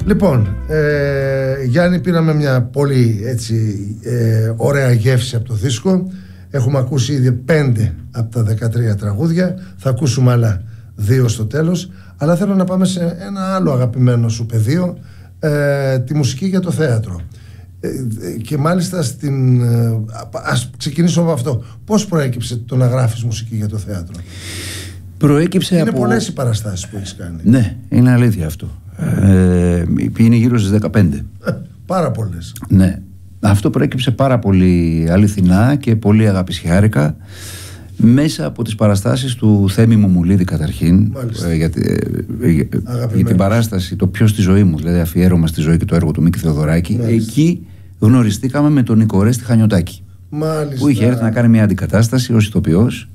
Λοιπόν, Γιάννη, πήραμε μια πολύ έτσι ωραία γεύση από το δίσκο. Έχουμε ακούσει ήδη 5 από τα 13 τραγούδια. Θα ακούσουμε άλλα 2 στο τέλος. Αλλά θέλω να πάμε σε ένα άλλο αγαπημένο σου πεδίο, τη μουσική για το θέατρο. Και μάλιστα ας ξεκινήσω από αυτό. Πώς προέκυψε το να γράφεις μουσική για το θέατρο? Προέκυψε είναι από... πολλές οι παραστάσεις που έχεις κάνει. Ναι, είναι αλήθεια αυτό. Είναι γύρω στις 15. Πάρα πολλές. Ναι. Αυτό προέκυψε πάρα πολύ αληθινά και πολύ αγαπησιάρικα μέσα από τις παραστάσεις του Θέμη Μομουλίδη καταρχήν, για την παράσταση «Το ποιος στη ζωή μου», δηλαδή αφιέρωμα στη ζωή και το έργο του Μίκη Θεοδωράκη. Μάλιστα. Εκεί γνωριστήκαμε με τον Νικορέστη Χανιωτάκη. Μάλιστα. Που είχε έρθει να κάνει μια αντικατάσταση ως ηθοποιός.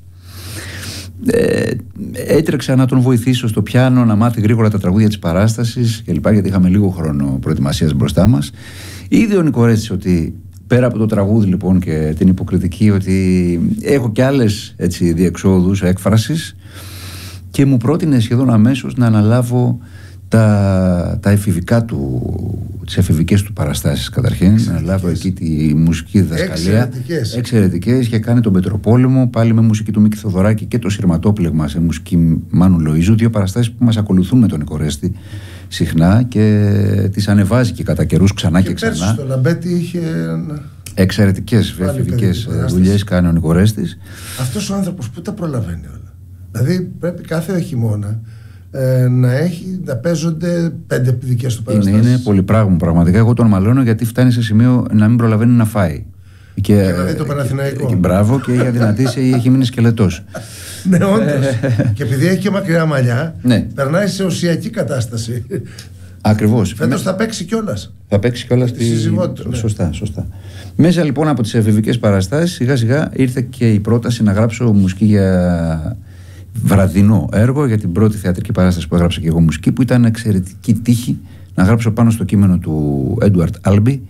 Έτρεξα να τον βοηθήσω στο πιάνο, να μάθει γρήγορα τα τραγούδια της παράστασης κλπ, γιατί είχαμε λίγο χρόνο προετοιμασίας μπροστά μας. Είδε ο Νικορέστης ότι πέρα από το τραγούδι λοιπόν και την υποκριτική, ότι έχω και άλλες έτσι διεξόδους έκφρασης, και μου πρότεινε σχεδόν αμέσως να αναλάβω τα εφηβικά τις εφηβικές του παραστάσεις καταρχήν, να αναλάβω εκεί τη μουσική διδασκαλία. Εξαιρετικές. Και κάνει τον Πετροπόλεμο πάλι με μουσική του Μίκη Θεοδωράκη και το Συρματόπλεγμα σε μουσική Μάνου Λοΐζου, 2 παραστάσεις που μας ακολουθούν με τον Νικορέστη συχνά και τις ανεβάζει και κατά καιρούς ξανά και ξανά. Και πέρσι στο Λαμπέτη είχε... Εξαιρετικές εφηβικές δουλειές κάνει ο Νικορέστης. Αυτός ο άνθρωπος που τα προλαβαίνει όλα. Δηλαδή πρέπει κάθε χειμώνα να παίζονται 5 δικές του παραστάσεις. Είναι πολυπράγμα πραγματικά. Εγώ τον μαλώνω γιατί φτάνει σε σημείο να μην προλαβαίνει να φάει. Και να δει το Παναθηναϊκό. Και μπράβο, και έχει αδυνατήσει ή έχει μείνει σκελετός. Ναι, όντως. Και επειδή έχει και μακριά μαλλιά, ναι, περνάει σε ουσιακή κατάσταση. Ακριβώς. Φέτος θα παίξει κιόλας. Θα παίξει κιόλας στη συζυγότητα. Ναι. Σωστά. Μέσα λοιπόν από τις εφηβικές παραστάσεις, σιγά σιγά ήρθε και η πρόταση να γράψω μουσική για βραδινό έργο, για την πρώτη θεατρική παράσταση που έγραψα και εγώ μουσική, που ήταν εξαιρετική τύχη να γράψω πάνω στο κείμενο του Έντουαρτ Άλμπι,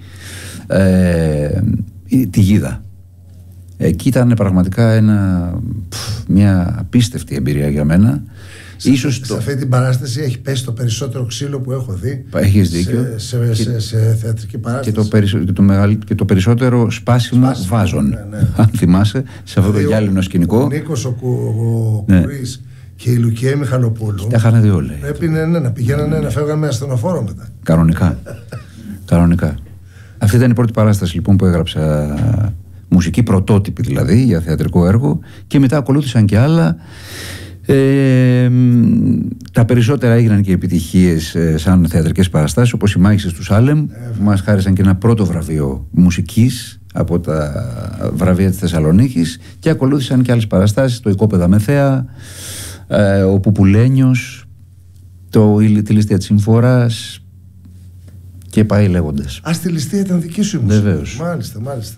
τη Γίδα. Εκεί ήταν πραγματικά μια απίστευτη εμπειρία για μένα. Σε αυτή την παράσταση έχει πέσει το περισσότερο ξύλο που έχω δει. Έχεις δίκιο. Σε θεατρική παράσταση. Και το περισσότερο σπάσιμο βάζων. Ναι. Αν θυμάσαι, σε αυτό το γυάλινο σκηνικό. Ο Νίκος ο Κουρής και η Λουκία Μιχαλοπούλου. Τα είχαν δει όλα. Πρέπει να πηγαίνανε να φεύγανε με ασθενοφόρο μετά. Κανονικά. Αυτή ήταν η πρώτη παράσταση λοιπόν που έγραψα μουσική, πρωτότυπη δηλαδή, για θεατρικό έργο, και μετά ακολούθησαν και άλλα. Τα περισσότερα έγιναν και επιτυχίες σαν θεατρικές παραστάσεις, όπως οι Μάγισσες του Σάλεμ, που μας χάρισαν και ένα πρώτο βραβείο μουσικής από τα βραβεία της Θεσσαλονίκης, και ακολούθησαν και άλλες παραστάσεις, το Οικόπεδα με Θέα, ο Πουπουλένιος, τη Ληστεία της Συμφοράς, και πάει λέγοντας. Στη Ληστεία ήταν δική σου η μουσική? Βεβαίως. Μάλιστα.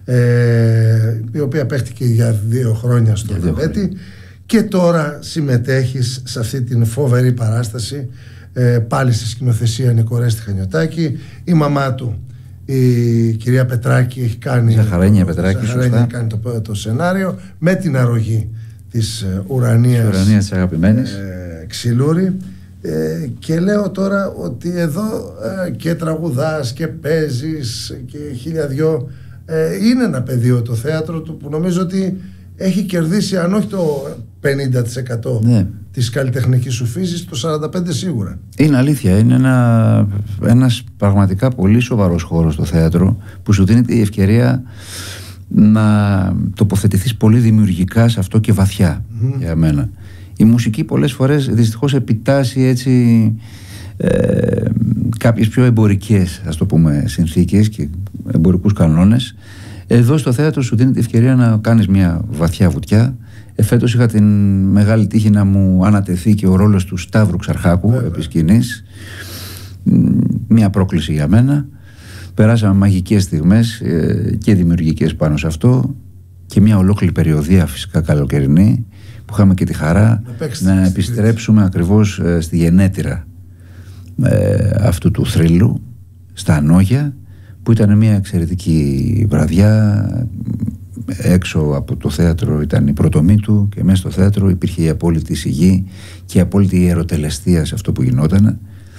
Η οποία παίχτηκε για 2 χρόνια στο Λαμπέτη. Και τώρα συμμετέχεις σε αυτή την φοβερή παράσταση, πάλι στη σκηνοθεσία Νικορέστη Χανιωτάκη. Η μαμά του, η κυρία Πετράκη, έχει κάνει Ζαχαρένια Πετράκη, σωστά, κάνει το σενάριο, με την αρρωγή της Ουρανίας της αγαπημένης Ξυλούρη. Και λέω τώρα ότι εδώ και τραγουδάς και παίζεις και 1002. Είναι ένα πεδίο το θέατρο του που νομίζω ότι έχει κερδίσει, αν όχι το 50% ναι, της καλλιτεχνικής σου φύσης, το 45% σίγουρα. Είναι αλήθεια. Είναι ένας πραγματικά πολύ σοβαρός χώρος το θέατρο, που σου δίνει τη ευκαιρία να τοποθετηθείς πολύ δημιουργικά σε αυτό και βαθιά για μένα. Η μουσική πολλές φορές δυστυχώς επιτάσσει έτσι κάποιες πιο εμπορικές, ας το πούμε, συνθήκες και εμπορικούς κανόνες. Εδώ στο θέατρο σου δίνει τη ευκαιρία να κάνεις μια βαθιά βουτιά. Φέτος είχα την μεγάλη τύχη να μου ανατεθεί και ο ρόλος του Σταύρου Ξαρχάκου επί σκηνής. Μια πρόκληση για μένα. Περάσαμε μαγικές στιγμές και δημιουργικές πάνω σε αυτό, και μια ολόκληρη περιοδία φυσικά καλοκαιρινή, που είχαμε και τη χαρά να επιστρέψουμε ακριβώς στη γενέτειρα αυτού του θρύλου, στα Ανόγια, που ήταν μια εξαιρετική βραδιά. Έξω από το θέατρο ήταν η πρωτομή του, και μέσα στο θέατρο υπήρχε η απόλυτη σιγή και η απόλυτη ιεροτελεστία σε αυτό που γινόταν.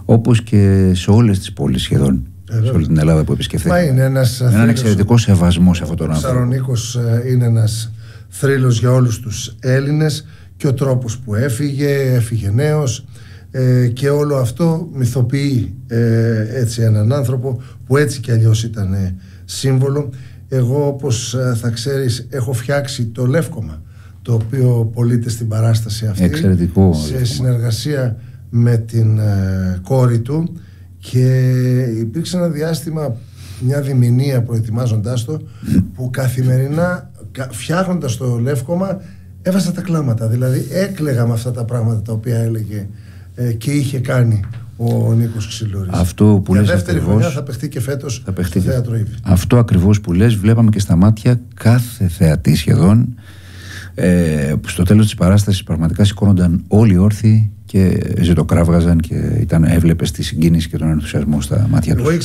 όπως και σε όλες τις πόλεις σχεδόν, σε όλη την Ελλάδα που επισκεφθήκαμε. Μα είναι έναν εξαιρετικό σεβασμό σε αυτόν τον άνθρωπο. Ο Ψαρονίκος είναι ένας θρύλος για όλους τους Έλληνες, και ο τρόπος που έφυγε νέος, και όλο αυτό μυθοποιεί έτσι έναν άνθρωπο που έτσι κι αλλιώς ήταν σύμβολο. Εγώ, όπως θα ξέρεις, έχω φτιάξει το λεύκομα το οποίο πωλείται στην παράσταση αυτή. Εξαιρετικό σε λεύκομα. συνεργασία με την κόρη του, και υπήρξε ένα διάστημα, μια διμηνία προετοιμάζοντάς το, που καθημερινά φτιάχνοντας το λεύκομα έβαζα τα κλάματα, δηλαδή έκλαιγα με αυτά τα πράγματα τα οποία έλεγε και είχε κάνει ο Νίκος Ξυλούρης. Αυτό που λες δεύτερη ακριβώς, χρονιά θα παιχτεί και φέτος στο Θέατρο Ήβη. Αυτό ακριβώς που λες βλέπαμε και στα μάτια κάθε θεατή σχεδόν, που στο τέλος της παράστασης πραγματικά σηκώνονταν όλοι όρθιοι και ζητοκράβγαζαν, και έβλεπες τη συγκίνηση και τον ενθουσιασμό στα μάτια τους.